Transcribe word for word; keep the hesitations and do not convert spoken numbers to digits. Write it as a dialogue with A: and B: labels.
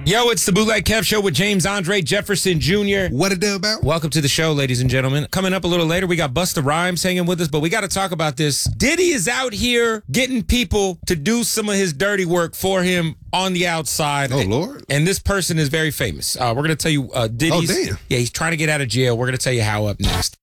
A: Yo, it's the Bootleg Kev Show with James Andre Jefferson Junior
B: What it do about?
A: Welcome to the show, ladies and gentlemen. Coming up a little later, we got Busta Rhymes hanging with us, but we got to talk about this. Diddy is out here getting people to do some of his dirty work for him on the outside.
B: Oh, Lord.
A: And this person is very famous. Uh, we're going to tell you uh, Diddy's.
B: Oh, damn.
A: Yeah, he's trying to get out of jail. We're going to tell you how up next.